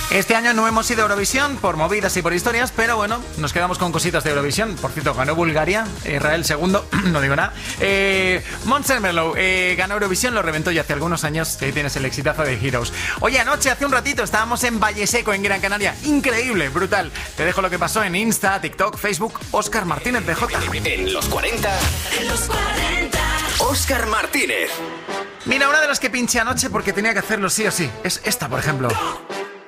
Este año no hemos ido a Eurovisión por movidas y por historias, pero bueno, nos quedamos con cositas de Eurovisión. Por cierto, ganó Bulgaria, Israel segundo, no digo nada. Måns Zelmerlöw ganó Eurovisión, lo reventó ya hace algunos años. Ahí tienes el exitazo de Heroes. Oye, anoche, hace un ratito, estábamos en Valle Seco, en Gran Canaria. Increíble, brutal. Te dejo lo que pasó en Insta, TikTok, Facebook. Óscar Martínez de J. En los 40. En los 40. Óscar Martínez. Mira, una de las que pinché anoche porque tenía que hacerlo sí o sí es esta, por ejemplo.